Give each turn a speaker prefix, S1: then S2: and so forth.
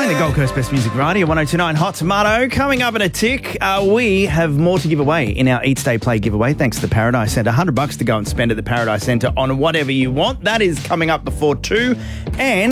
S1: Playing the Gold Coast Best Music Radio, 102.9 Hot Tomato. Coming up in a tick, we have more to give away in our Eat, Stay, Play giveaway, thanks to the Paradise Centre. $100 to go and spend at the Paradise Centre on whatever you want. That is coming up before 2. And